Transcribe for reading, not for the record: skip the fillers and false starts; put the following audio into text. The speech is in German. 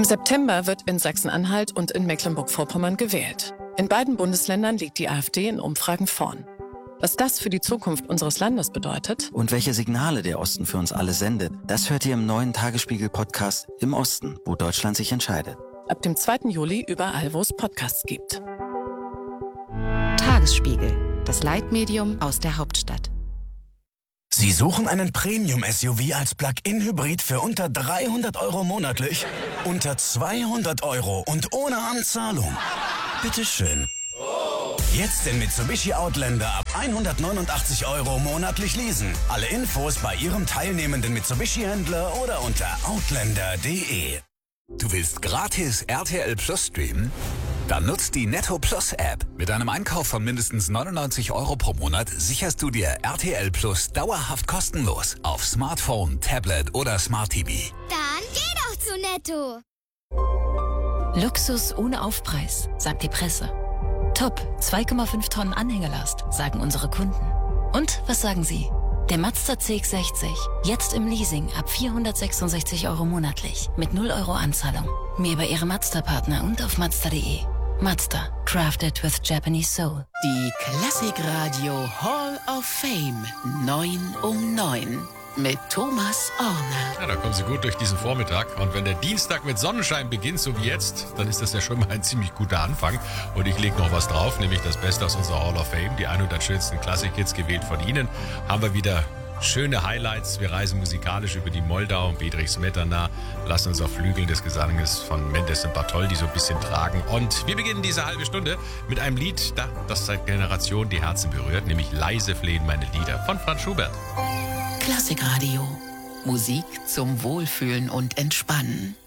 Im September wird in Sachsen-Anhalt und in Mecklenburg-Vorpommern gewählt. In beiden Bundesländern liegt die AfD in Umfragen vorn. Was das für die Zukunft unseres Landes bedeutet und welche Signale der Osten für uns alle sendet, das hört ihr im neuen Tagesspiegel-Podcast Im Osten, wo Deutschland sich entscheidet. Ab dem 2. Juli überall, wo es Podcasts gibt. Tagesspiegel, das Leitmedium aus der Hauptstadt. Sie suchen einen Premium-SUV als Plug-in-Hybrid für unter 300 € monatlich? Unter 200 € und ohne Anzahlung? Bitteschön. Jetzt den Mitsubishi Outlander ab 189 € monatlich leasen. Alle Infos bei Ihrem teilnehmenden Mitsubishi-Händler oder unter outlander.de. Du willst gratis RTL Plus streamen? Dann nutzt die Netto Plus App. Mit einem Einkauf von mindestens 99 € pro Monat sicherst du dir RTL Plus dauerhaft kostenlos auf Smartphone, Tablet oder Smart TV. Dann geh doch zu Netto. Luxus ohne Aufpreis, sagt die Presse. Top, 2,5 Tonnen Anhängerlast, sagen unsere Kunden. Und was sagen Sie? Der Mazda CX-60, jetzt im Leasing ab 466 € monatlich, mit 0 € Anzahlung. Mehr bei Ihrem Mazda-Partner und auf Mazda.de. Mazda, crafted with Japanese soul. Die Klassikradio Hall of Fame 9 um 9 mit Thomas Orner. Ja, da kommen Sie gut durch diesen Vormittag. Und wenn der Dienstag mit Sonnenschein beginnt, so wie jetzt, dann ist das ja schon mal ein ziemlich guter Anfang. Und ich lege noch was drauf, nämlich das Beste aus unserer Hall of Fame. Die 100 schönsten Klassik-Hits gewählt von Ihnen. Haben wir wieder schöne Highlights. Wir reisen musikalisch über die Moldau und Bedřich Smetana, lassen uns auf Flügeln des Gesanges von Mendes und Bartholdy so ein bisschen tragen. Und wir beginnen diese halbe Stunde mit einem Lied, das seit Generationen die Herzen berührt, nämlich Leise flehen meine Lieder von Franz Schubert. Klassikradio. Musik zum Wohlfühlen und Entspannen.